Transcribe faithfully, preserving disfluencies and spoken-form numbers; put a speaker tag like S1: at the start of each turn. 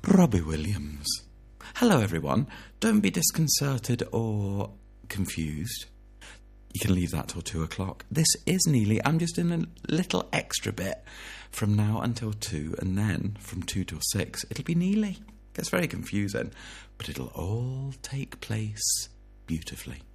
S1: Robbie Williams. Hello everyone. Don't be disconcerted or confused. You can leave that till two o'clock. This is Neely. I'm just in a little extra bit from now until two, and then from two till six, it'll be Neely. Gets very confusing, but it'll all take place beautifully.